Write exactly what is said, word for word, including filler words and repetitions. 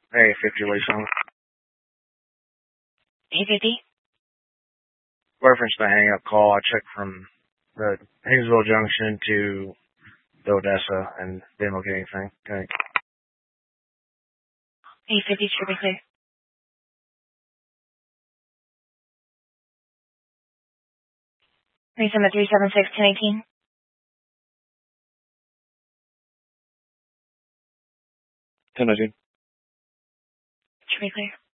Hey, fifty Lisa. Hey, fifty. Reference the hang up call. I checked from the Haynesville Junction to the Odessa and didn't look at anything. Okay. Hey, fifty, should be clear. Reason the three seven six ten eighteen. ten nineteen. Should be clear.